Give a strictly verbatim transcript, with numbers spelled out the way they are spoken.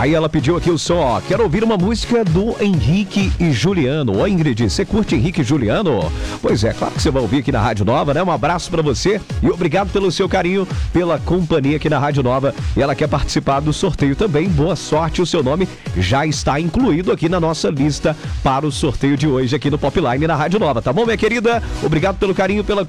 Aí ela pediu aqui o som, ó. Quero ouvir uma música do Henrique e Juliano. Ô, Ingrid, você curte Henrique e Juliano? Pois é, claro que você vai ouvir aqui na Rádio Nova, né? Um abraço pra você e obrigado pelo seu carinho, pela companhia aqui na Rádio Nova. E ela quer participar do sorteio também. Boa sorte, o seu nome já está incluído aqui na nossa lista para o sorteio de hoje aqui no Popline na Rádio Nova, tá bom, minha querida? Obrigado pelo carinho, pela